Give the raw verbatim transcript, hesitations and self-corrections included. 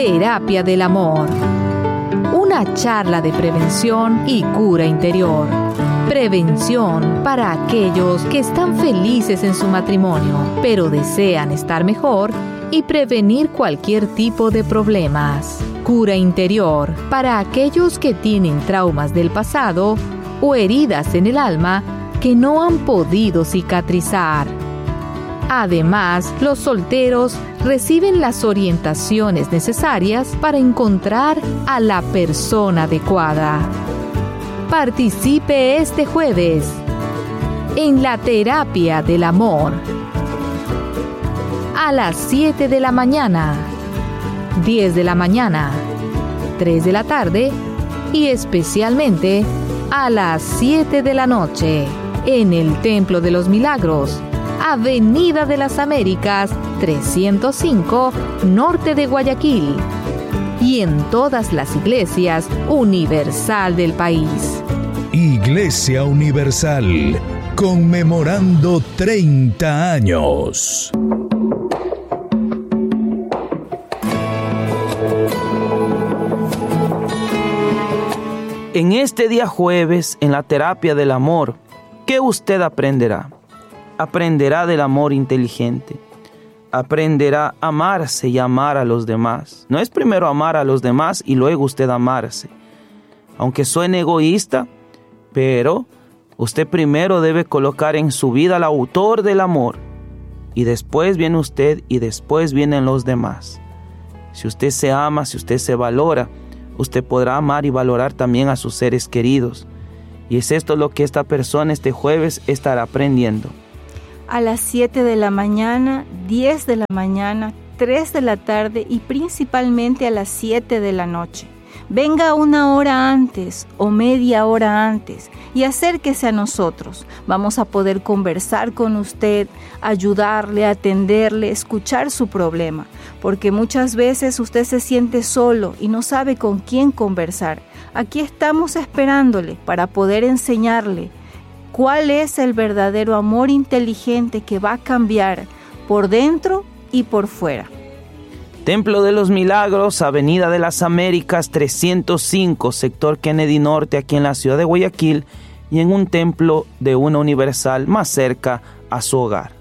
Terapia del Amor. Una charla de prevención y cura interior. Prevención para aquellos que están felices en su matrimonio, pero desean estar mejor y prevenir cualquier tipo de problemas. Cura interior para aquellos que tienen traumas del pasado o heridas en el alma que no han podido cicatrizar. Además, los solteros reciben las orientaciones necesarias para encontrar a la persona adecuada. Participe este jueves en la Terapia del Amor a las siete de la mañana, diez de la mañana, tres de la tarde y especialmente a las siete de la noche en el Templo de los Milagros, Avenida de las Américas, trescientos cinco, norte de Guayaquil, y en todas las iglesias universal del país. Iglesia Universal, conmemorando treinta años. En este día jueves, en la Terapia del Amor, ¿qué usted aprenderá? Aprenderá del amor inteligente. Aprenderá a amarse y amar a los demás. No es primero amar a los demás y luego usted amarse. Aunque suene egoísta, pero usted primero debe colocar en su vida al autor del amor. Y después viene usted y después vienen los demás. Si usted se ama, si usted se valora, usted podrá amar y valorar también a sus seres queridos. Y es esto lo que esta persona este jueves estará aprendiendo. A las siete de la mañana, diez de la mañana, tres de la tarde y principalmente a las siete de la noche. Venga una hora antes o media hora antes y acérquese a nosotros. Vamos a poder conversar con usted, ayudarle, atenderle, escuchar su problema. Porque muchas veces usted se siente solo y no sabe con quién conversar. Aquí estamos esperándole para poder enseñarle cuál es el verdadero amor inteligente que va a cambiar por dentro y por fuera. Templo de los Milagros, Avenida de las Américas, trescientos cinco, sector Kennedy Norte, aquí en la ciudad de Guayaquil, y en un templo de una universal más cerca a su hogar.